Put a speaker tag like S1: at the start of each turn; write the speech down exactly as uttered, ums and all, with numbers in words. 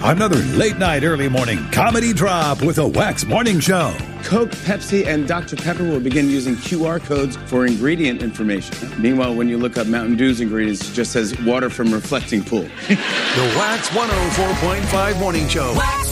S1: Another late night, early morning comedy drop with a Wax Morning Show.
S2: Coke, Pepsi, and Doctor Pepper will begin using Q R codes for ingredient information. Meanwhile, when you look up Mountain Dew's ingredients, it just says water from reflecting pool.
S1: The Wax one oh four point five Morning Show.
S3: Wax